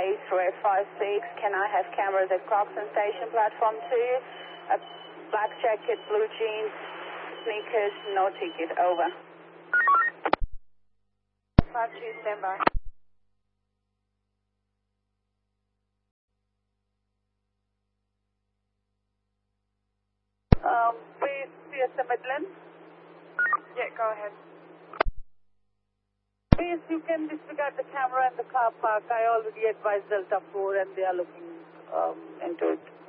A356. Can I have cameras at Clarkson Station, platform 2? A black jacket, blue jeans, sneakers, no ticket, over. 52, stand by. Please, CSM Midland. Yeah, go ahead. Please, you can disregard the camera in the car park. I already advised Delta 4 and they are looking into it.